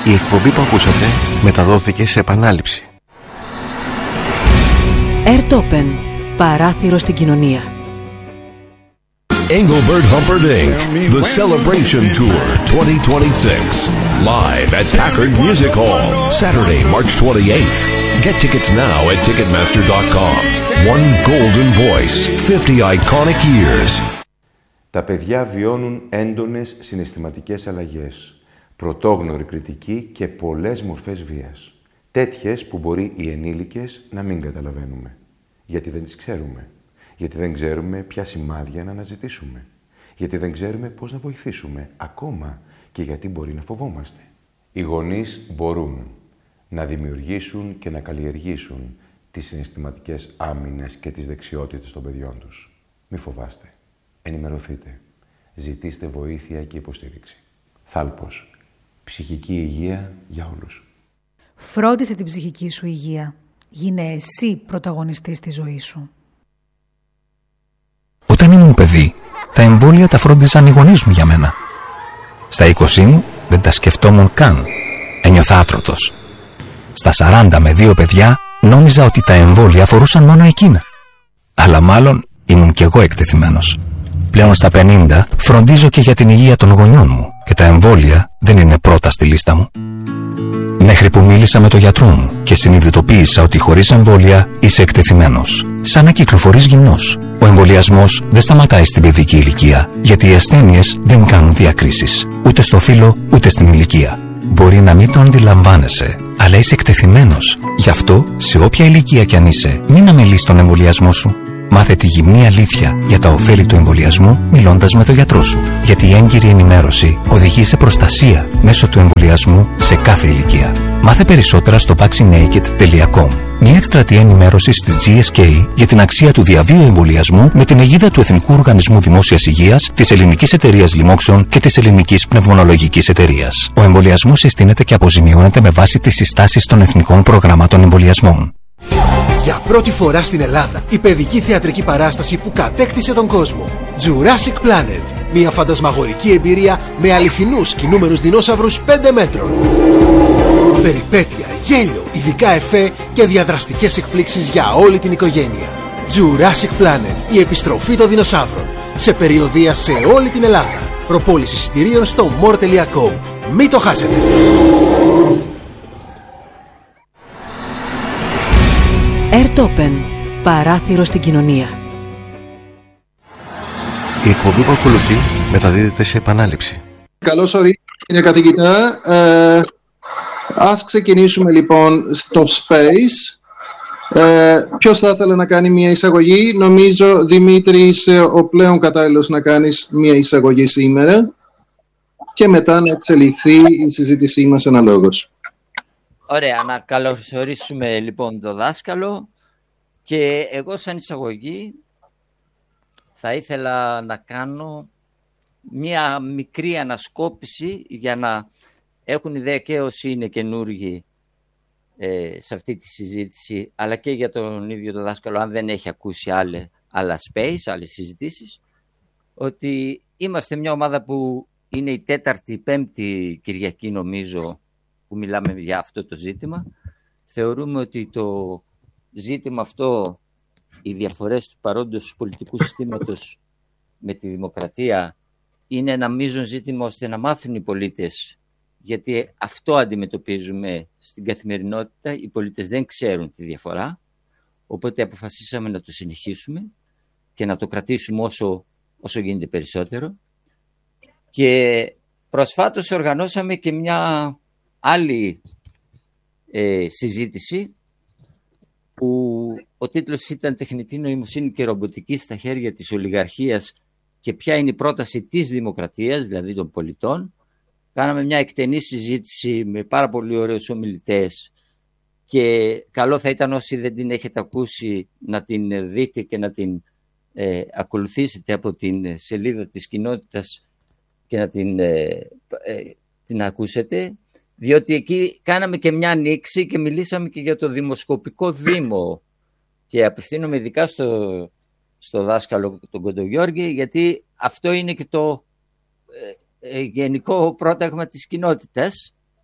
Η εκπομπή που ακούσατε μεταδόθηκε σε επανάληψη. Airtopen, παράθυρο στην κοινωνία. Engelbert Humperdinck, The Celebration Tour 2026. Live at Packard Music Hall, Saturday, March 28th. Get tickets now at Ticketmaster.com. One golden voice, 50 iconic years. Τα παιδιά βιώνουν έντονες συναισθηματικές αλλαγές, πρωτόγνωρη κριτική και πολλές μορφές βίας. Τέτοιες που μπορεί οι ενήλικες να μην καταλαβαίνουμε. Γιατί δεν τις ξέρουμε. Γιατί δεν ξέρουμε ποια σημάδια να αναζητήσουμε. Γιατί δεν ξέρουμε πώς να βοηθήσουμε, ακόμα και γιατί μπορεί να φοβόμαστε. Οι γονείς μπορούν να δημιουργήσουν και να καλλιεργήσουν τις συναισθηματικές άμυνες και τις δεξιότητες των παιδιών τους. Μη φοβάστε. Ενημερωθείτε. Ζητήστε βοήθεια και υποστήριξη. Θάλπος. Ψυχική υγεία για όλους. Φρόντισε την ψυχική σου υγεία. Γίνε εσύ πρωταγωνιστής της ζωής σου. Όταν ήμουν παιδί, τα εμβόλια τα φρόντιζαν οι γονείς μου για μένα. Στα 20 μου δεν τα σκεφτόμουν καν. Ένιωθα άτρωτος. Στα 40 με 2 παιδιά νόμιζα ότι τα εμβόλια αφορούσαν μόνο εκείνα. Αλλά μάλλον ήμουν κι εγώ εκτεθειμένος. Πλέον στα 50 φροντίζω και για την υγεία των γονιών μου και τα εμβόλια δεν είναι πρώτα στη λίστα μου. Μέχρι που μίλησα με τον γιατρό μου και συνειδητοποίησα ότι χωρίς εμβόλια είσαι εκτεθειμένος. Σαν να κυκλοφορείς γυμνός. Ο εμβολιασμός δεν σταματάει στην παιδική ηλικία, γιατί οι ασθένειες δεν κάνουν διακρίσεις. Ούτε στο φύλο, ούτε στην ηλικία. Μπορεί να μην το αντιλαμβάνεσαι, αλλά είσαι εκτεθειμένος. Γι' αυτό, σε όποια ηλικία κι αν είσαι, μην αμελείς τον εμβολιασμό σου. Μάθε τη γυμνή αλήθεια για τα ωφέλη του εμβολιασμού μιλώντας με τον γιατρό σου. Γιατί η έγκυρη ενημέρωση οδηγεί σε προστασία μέσω του εμβολιασμού σε κάθε ηλικία. Μάθε περισσότερα στο vaccinaked.com. Μια εκστρατεία ενημέρωσης της GSK για την αξία του διαβίου εμβολιασμού με την αιγίδα του Εθνικού Οργανισμού Δημόσιας Υγείας, της Ελληνικής Εταιρείας Λοιμόξεων και της Ελληνικής Πνευμονολογικής Εταιρείας. Ο εμβολιασμός συστήνεται και αποζημιώνεται με βάση τις συστάσεις των εθνικών προγραμμάτων εμβολιασμών. Για πρώτη φορά στην Ελλάδα, η παιδική θεατρική παράσταση που κατέκτησε τον κόσμο. Jurassic Planet. Μια φαντασμαγορική εμπειρία με αληθινούς κινούμενους δεινόσαυρους 5 μέτρων. Περιπέτεια, γέλιο, ειδικά εφέ και διαδραστικές εκπλήξεις για όλη την οικογένεια. Jurassic Planet. Η επιστροφή των δεινοσαύρων. Σε περιοδεία σε όλη την Ελλάδα. Προπόληση εισιτηρίων στο more.com. Μην το χάσετε. Airtopen, παράθυρο στην κοινωνία. Η εκπομπή που ακολουθεί μεταδίδεται σε επανάληψη. Καλώς ορίσατε, κύριε καθηγητά. Ας ξεκινήσουμε λοιπόν στο Space. Ποιος θα ήθελε να κάνει μια εισαγωγή? Νομίζω, Δημήτρη, είσαι ο πλέον κατάλληλος να κάνεις μια εισαγωγή σήμερα και μετά να εξελιχθεί η συζήτησή μας αναλόγως. Ωραία, να καλωσορίσουμε λοιπόν το δάσκαλο και εγώ σαν εισαγωγή θα ήθελα να κάνω μία μικρή ανασκόπηση για να έχουν ιδέα και όσοι είναι καινούργοι σε αυτή τη συζήτηση, αλλά και για τον ίδιο το δάσκαλο αν δεν έχει ακούσει άλλα space, άλλες συζητήσεις, ότι είμαστε μια ομάδα που είναι η 4η-5η Κυριακή νομίζω που μιλάμε για αυτό το ζήτημα. Θεωρούμε ότι το ζήτημα αυτό, οι διαφορές του παρόντος πολιτικού συστήματος με τη δημοκρατία, είναι ένα μείζον ζήτημα ώστε να μάθουν οι πολίτες, γιατί αυτό αντιμετωπίζουμε στην καθημερινότητα. Οι πολίτες δεν ξέρουν τη διαφορά, οπότε αποφασίσαμε να το συνεχίσουμε και να το κρατήσουμε όσο γίνεται περισσότερο. Και προσφάτως οργανώσαμε και μια άλλη συζήτηση που ο τίτλος ήταν «Τεχνητή νοημοσύνη και ρομποτική στα χέρια της ολιγαρχίας και ποια είναι η πρόταση της δημοκρατίας, δηλαδή των πολιτών». Κάναμε μια εκτενή συζήτηση με πάρα πολύ ωραίους ομιλητές και καλό θα ήταν όσοι δεν την έχετε ακούσει να την δείτε και να την ακολουθήσετε από την σελίδα της κοινότητας και να την ακούσετε, διότι εκεί κάναμε και μια ανοίξη και μιλήσαμε και για το δημοσκοπικό Δήμο και απευθύνομαι ειδικά στο δάσκαλο τον Κοντογιώργη, γιατί αυτό είναι και το γενικό πρόταγμα της κοινότητας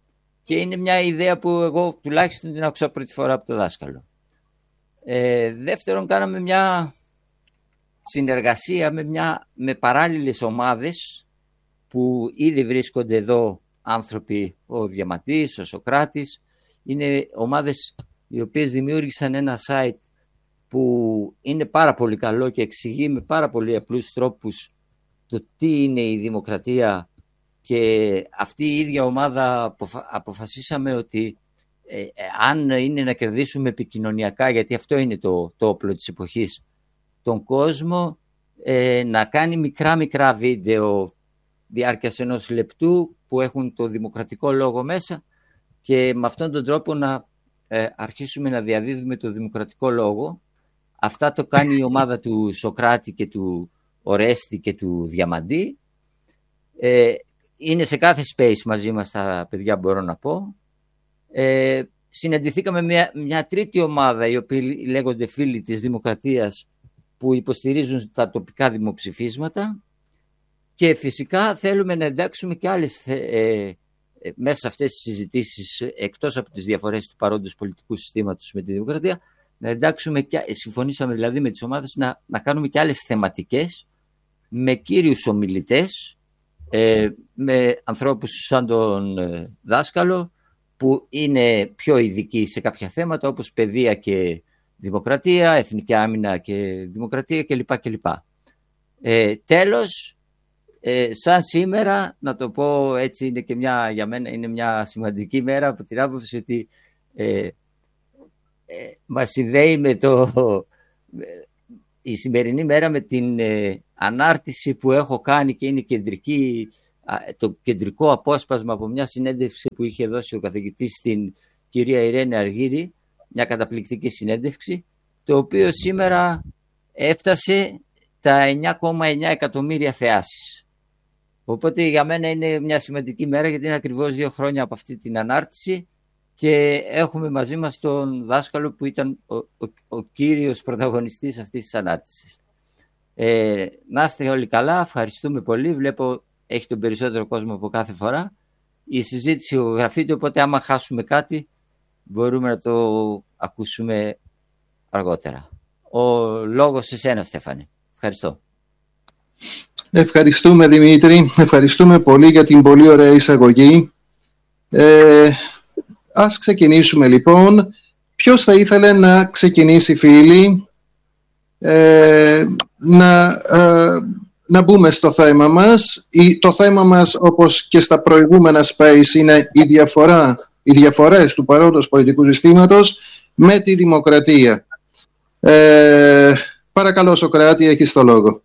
και είναι μια ιδέα που εγώ τουλάχιστον την άκουσα πρώτη φορά από το δάσκαλο. Δεύτερον, κάναμε μια συνεργασία με παράλληλες ομάδες που ήδη βρίσκονται εδώ άνθρωποι, ο Διαμαντής, ο Σωκράτης. Είναι ομάδες οι οποίες δημιούργησαν ένα site που είναι πάρα πολύ καλό και εξηγεί με πάρα πολύ απλούς τρόπους το τι είναι η δημοκρατία, και αυτή η ίδια ομάδα αποφασίσαμε ότι αν είναι να κερδίσουμε επικοινωνιακά, γιατί αυτό είναι το όπλο της εποχής, τον κόσμο, να κάνει μικρά βίντεο διάρκειας 1 λεπτού που έχουν το δημοκρατικό λόγο μέσα, και με αυτόν τον τρόπο να αρχίσουμε να διαδίδουμε το δημοκρατικό λόγο. Αυτά το κάνει η ομάδα του Σωκράτη και του Ορέστη και του Διαμαντή. Είναι σε κάθε space μαζί μας τα παιδιά, μπορώ να πω. Συναντηθήκαμε μια τρίτη ομάδα, οι οποίοι λέγονται Φίλοι της Δημοκρατίας, που υποστηρίζουν τα τοπικά δημοψηφίσματα, και φυσικά θέλουμε να εντάξουμε και άλλες μέσα σε αυτές τις συζητήσεις, εκτός από τις διαφορές του παρόντος πολιτικού συστήματος με τη δημοκρατία, να εντάξουμε και, συμφωνήσαμε δηλαδή με τις ομάδες να κάνουμε και άλλες θεματικές με κύριους ομιλητές, με ανθρώπους σαν τον δάσκαλο που είναι πιο ειδικοί σε κάποια θέματα, όπως παιδεία και δημοκρατία, εθνική άμυνα και δημοκρατία κλπ. Τέλος, σαν σήμερα, να το πω έτσι, είναι και για μένα είναι μια σημαντική μέρα από την άποψη ότι μας συνδέει η σημερινή μέρα με την ανάρτηση που έχω κάνει, και είναι το κεντρικό απόσπασμα από μια συνέντευξη που είχε δώσει ο καθηγητής στην κυρία Ιρένη Αργύρη, μια καταπληκτική συνέντευξη, το οποίο σήμερα έφτασε τα 9,9 εκατομμύρια θεάσεις. Οπότε για μένα είναι μια σημαντική μέρα, γιατί είναι ακριβώς 2 χρόνια από αυτή την ανάρτηση και έχουμε μαζί μας τον δάσκαλο που ήταν ο κύριος πρωταγωνιστής αυτής της ανάρτησης. Να είστε όλοι καλά, ευχαριστούμε πολύ. Βλέπω έχει τον περισσότερο κόσμο από κάθε φορά. Η συζήτηση γραφείται, οπότε άμα χάσουμε κάτι μπορούμε να το ακούσουμε αργότερα. Ο λόγος σε εσένα, Στέφανε. Ευχαριστώ. Ευχαριστούμε, Δημήτρη. Ευχαριστούμε πολύ για την πολύ ωραία εισαγωγή. Ας ξεκινήσουμε λοιπόν. Ποιος θα ήθελε να ξεκινήσει, φίλοι, να μπούμε στο θέμα μας. Το θέμα μας, όπως και στα προηγούμενα space, είναι οι διαφορές του παρόντος πολιτικού συστήματος με τη δημοκρατία. Παρακαλώ, Σωκράτη, έχεις το λόγο.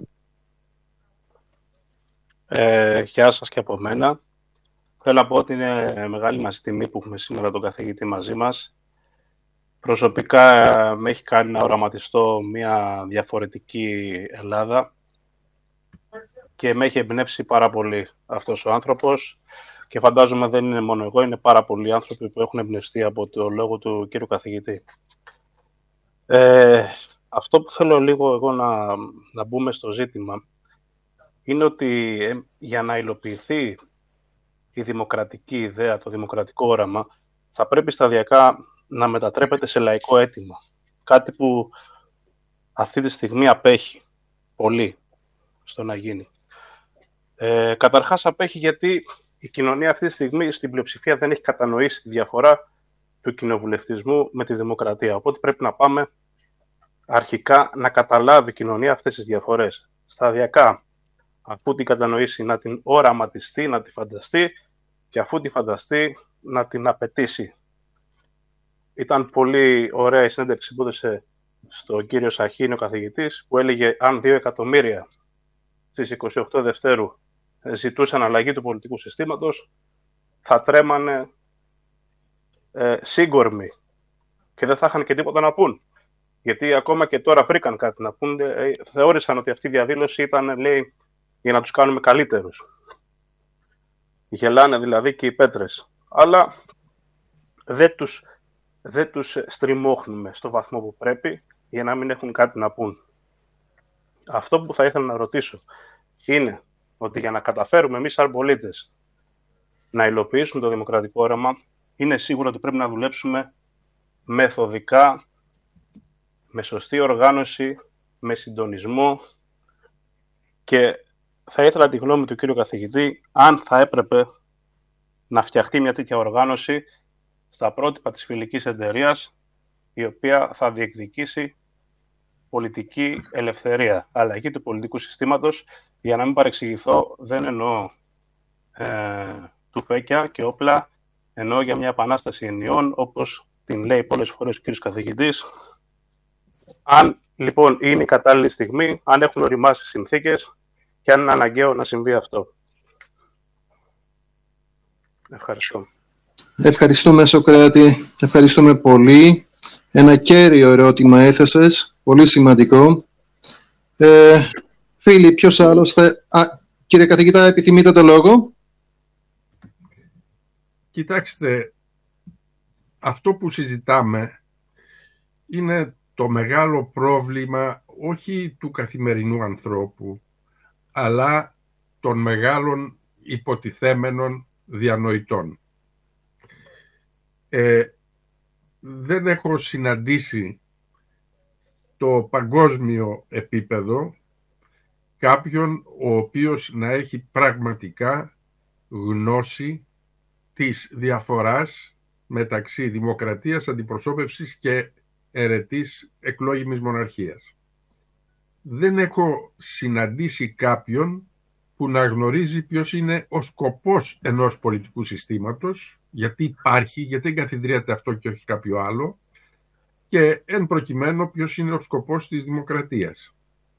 Γεια σας και από μένα. Θέλω να πω ότι είναι μεγάλη μας τιμή που έχουμε σήμερα τον καθηγητή μαζί μας. Προσωπικά με έχει κάνει να οραματιστώ μια διαφορετική Ελλάδα και με έχει εμπνεύσει πάρα πολύ αυτός ο άνθρωπος, και φαντάζομαι δεν είναι μόνο εγώ, είναι πάρα πολλοί άνθρωποι που έχουν εμπνευστεί από το λόγο του κύριου καθηγητή. Αυτό που θέλω λίγο εγώ να μπούμε στο ζήτημα είναι ότι για να υλοποιηθεί η δημοκρατική ιδέα, το δημοκρατικό όραμα, θα πρέπει σταδιακά να μετατρέπεται σε λαϊκό αίτημα. Κάτι που αυτή τη στιγμή απέχει πολύ στο να γίνει. Καταρχάς απέχει γιατί η κοινωνία αυτή τη στιγμή στην πλειοψηφία δεν έχει κατανοήσει τη διαφορά του κοινοβουλευτισμού με τη δημοκρατία. Οπότε πρέπει να πάμε αρχικά να καταλάβει η κοινωνία αυτές τις διαφορές. Σταδιακά, αφού την κατανοήσει, να την οραματιστεί, να τη φανταστεί, και αφού τη φανταστεί να την απαιτήσει. Ήταν πολύ ωραία η συνέντευξη που έδωσε στον κύριο Σαχίνη ο καθηγητής, που έλεγε αν 2 εκατομμύρια στις 28 Δευτέρου ζητούσαν αλλαγή του πολιτικού συστήματος, θα τρέμανε σύγκορμοι και δεν θα είχαν και τίποτα να πούν. Γιατί ακόμα και τώρα βρήκαν κάτι να πούν, θεώρησαν ότι αυτή η διαδήλωση ήταν, λέει, για να τους κάνουμε καλύτερους. Γελάνε δηλαδή και οι πέτρες. Αλλά δεν τους στριμώχνουμε στο βαθμό που πρέπει, για να μην έχουν κάτι να πούν. Αυτό που θα ήθελα να ρωτήσω είναι ότι για να καταφέρουμε εμείς σαν πολίτες να υλοποιήσουμε το δημοκρατικό όραμα, είναι σίγουρο ότι πρέπει να δουλέψουμε μεθοδικά, με σωστή οργάνωση, με συντονισμό, και θα ήθελα τη γνώμη του κύριου καθηγητή αν θα έπρεπε να φτιαχτεί μια τέτοια οργάνωση στα πρότυπα της φιλικής εταιρείας, η οποία θα διεκδικήσει πολιτική ελευθερία, αλλαγή του πολιτικού συστήματος. Για να μην παρεξηγηθώ, δεν εννοώ τουφέκια και όπλα, εννοώ για μια επανάσταση ενιών, όπως την λέει πολλές φορές ο κύριος καθηγητής. Αν λοιπόν είναι η κατάλληλη στιγμή, αν έχουν οριμάσει συνθήκες και αν είναι αναγκαίο να συμβεί αυτό. Ευχαριστώ. Ευχαριστούμε, Σωκράτη. Ευχαριστούμε πολύ. Ένα κέριο ερώτημα έθεσες, πολύ σημαντικό. Φίλοι, ποιος άλλος θα... Κύριε καθηγητά, επιθυμείτε το λόγο? Κοιτάξτε, αυτό που συζητάμε είναι το μεγάλο πρόβλημα όχι του καθημερινού ανθρώπου, αλλά των μεγάλων υποτιθέμενων διανοητών. Δεν έχω συναντήσει το παγκόσμιο επίπεδο κάποιον ο οποίος να έχει πραγματικά γνώση της διαφοράς μεταξύ δημοκρατίας, αντιπροσώπευσης και αιρετής εκλόγιμης μοναρχίας. Δεν έχω συναντήσει κάποιον που να γνωρίζει ποιος είναι ο σκοπός ενός πολιτικού συστήματος, γιατί υπάρχει, γιατί εγκαθιδρύεται αυτό και όχι κάποιο άλλο, και εν προκειμένου ποιος είναι ο σκοπός της δημοκρατίας.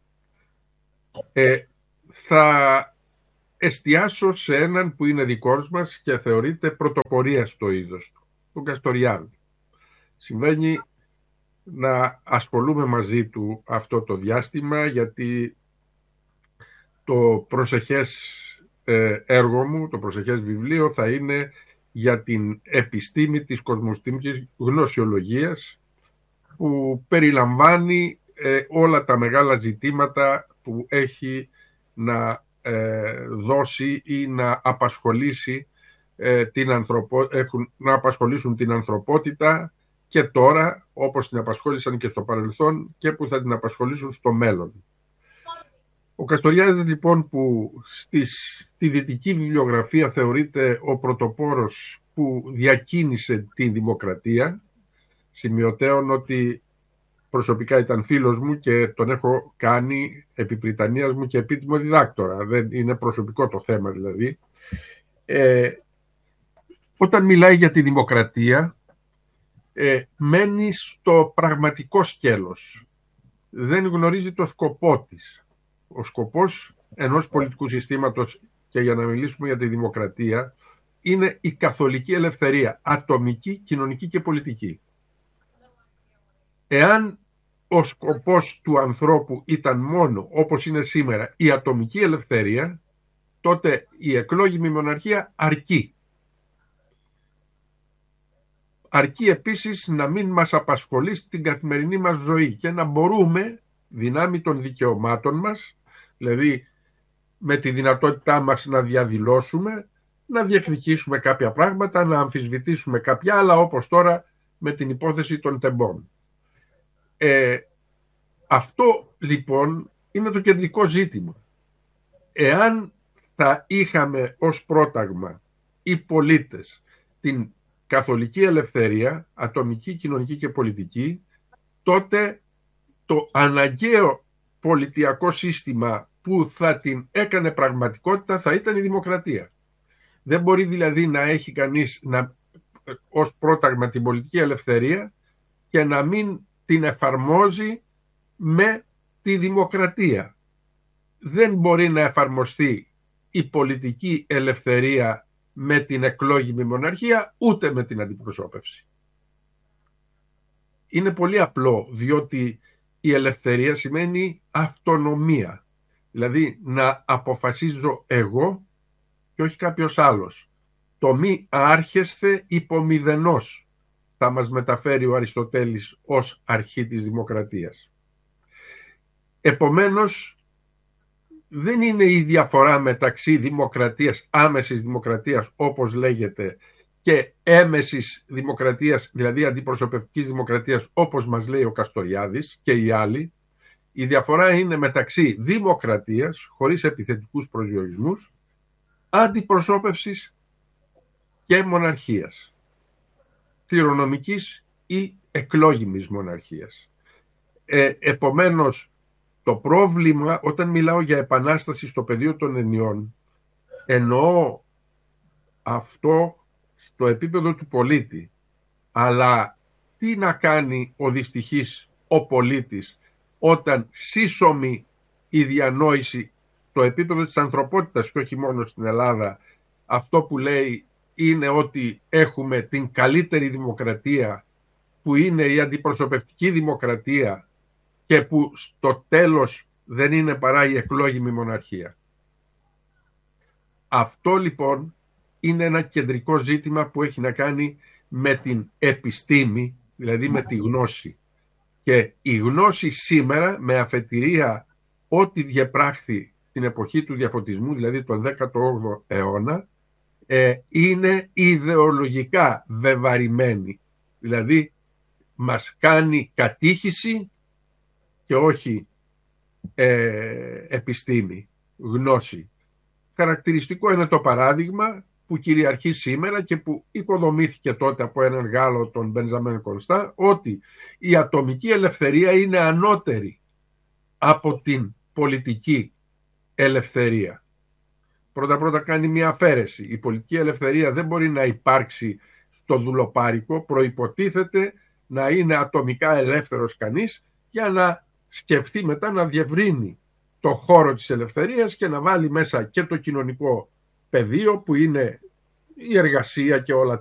Θα εστιάσω σε έναν που είναι δικός μας και θεωρείται πρωτοπορία στο είδος του, τον Καστοριάδη. Συμβαίνει να ασχολούμαι μαζί του αυτό το διάστημα, γιατί το προσεχές έργο μου, το προσεχές βιβλίο θα είναι για την επιστήμη της κοσμοστήμικης γνωσιολογίας, που περιλαμβάνει όλα τα μεγάλα ζητήματα που έχει να δώσει ή να απασχολήσει να απασχολήσουν την ανθρωπότητα και τώρα, όπως την απασχόλησαν και στο παρελθόν και που θα την απασχολήσουν στο μέλλον. Ο Καστοριάδης λοιπόν, που στη δυτική βιβλιογραφία θεωρείται ο πρωτοπόρος που διακίνησε τη δημοκρατία, σημειωτέων ότι προσωπικά ήταν φίλος μου και τον έχω κάνει επί Πριτανίας μου και επίτιμο διδάκτορα. Δεν είναι προσωπικό το θέμα δηλαδή. Όταν μιλάει για τη δημοκρατία, μένει στο πραγματικό σκέλος. Δεν γνωρίζει το σκοπό της. Ο σκοπός ενός πολιτικού συστήματος, και για να μιλήσουμε για τη δημοκρατία, είναι η καθολική ελευθερία, ατομική, κοινωνική και πολιτική. Εάν ο σκοπός του ανθρώπου ήταν μόνο, όπως είναι σήμερα, η ατομική ελευθερία, τότε η εκλόγιμη μοναρχία αρκεί. Αρκεί επίσης να μην μας απασχολεί στην καθημερινή μας ζωή και να μπορούμε, δυνάμει των δικαιωμάτων μας, δηλαδή με τη δυνατότητά μας να διαδηλώσουμε, να διεκδικήσουμε κάποια πράγματα, να αμφισβητήσουμε κάποια άλλα, όπως τώρα με την υπόθεση των τεμπών. Αυτό λοιπόν είναι το κεντρικό ζήτημα. Εάν θα είχαμε ως πρόταγμα οι πολίτες την καθολική ελευθερία, ατομική, κοινωνική και πολιτική, τότε το αναγκαίο πολιτιακό σύστημα που θα την έκανε πραγματικότητα θα ήταν η δημοκρατία. Δεν μπορεί δηλαδή να έχει κανείς ως πρόταγμα την πολιτική ελευθερία και να μην την εφαρμόζει με τη δημοκρατία. Δεν μπορεί να εφαρμοστεί η πολιτική ελευθερία με την εκλόγιμη μοναρχία, ούτε με την αντιπροσώπευση. Είναι πολύ απλό, διότι η ελευθερία σημαίνει αυτονομία. Δηλαδή να αποφασίζω εγώ και όχι κάποιος άλλος. Το μη άρχεσθε υπομηδενός θα μας μεταφέρει ο Αριστοτέλης ως αρχή της δημοκρατίας. Επομένως, δεν είναι η διαφορά μεταξύ δημοκρατίας, άμεσης δημοκρατίας όπως λέγεται, και έμεσης δημοκρατίας, δηλαδή αντιπροσωπευτικής δημοκρατίας όπως μας λέει ο Καστοριάδης και οι άλλοι. Η διαφορά είναι μεταξύ δημοκρατίας, χωρίς επιθετικούς προσδιορισμούς, αντιπροσώπευσης και μοναρχίας, κληρονομικής ή εκλόγιμης μοναρχίας. Επομένως, το πρόβλημα, όταν μιλάω για επανάσταση στο πεδίο των ενιών, εννοώ αυτό στο επίπεδο του πολίτη. Αλλά τι να κάνει ο δυστυχής, ο πολίτης, όταν σύσσωμη η διανόηση στο επίπεδο της ανθρωπότητας και όχι μόνο στην Ελλάδα, αυτό που λέει είναι ότι έχουμε την καλύτερη δημοκρατία, που είναι η αντιπροσωπευτική δημοκρατία, και που στο τέλος δεν είναι παρά η εκλόγιμη μοναρχία. Αυτό λοιπόν είναι ένα κεντρικό ζήτημα που έχει να κάνει με την επιστήμη, δηλαδή με τη γνώση. Και η γνώση σήμερα, με αφετηρία ό,τι διεπράχθη στην εποχή του διαφωτισμού, δηλαδή τον 18ο αιώνα, είναι ιδεολογικά βεβαρημένη. Δηλαδή μας κάνει κατήχηση και όχι επιστήμη, γνώση. Χαρακτηριστικό είναι το παράδειγμα που κυριαρχεί σήμερα και που οικοδομήθηκε τότε από έναν Γάλλο, τον Μπενζαμέν Κονστά, ότι η ατομική ελευθερία είναι ανώτερη από την πολιτική ελευθερία. Πρώτα κάνει μια αφαίρεση. Η πολιτική ελευθερία δεν μπορεί να υπάρξει στο δουλοπάρικο, προϋποτίθεται να είναι ατομικά ελεύθερος κανείς για να σκεφτεί μετά να διευρύνει το χώρο της ελευθερίας και να βάλει μέσα και το κοινωνικό πεδίο που είναι η εργασία και όλα